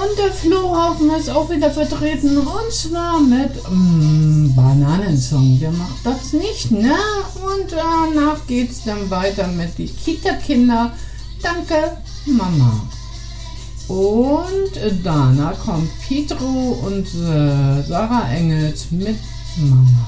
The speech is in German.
Und der Flohhaufen ist auch wieder vertreten, und zwar mit Bananensong. Wer macht das nicht, ne? Und danach geht's dann weiter mit die Kita-Kinder. Danke, Mama. Und danach kommt Pietro und Sarah Engels mit Mama.